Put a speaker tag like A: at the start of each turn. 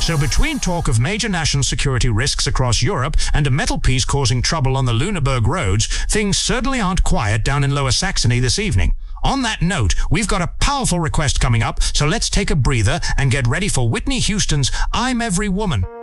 A: So between talk of major national security risks across Europe and a metal piece causing trouble on the Lüneburg roads, things certainly aren't quiet down in Lower Saxony this evening. On that note, we've got a powerful request coming up, so let's take a breather and get ready for Whitney Houston's I'm Every Woman.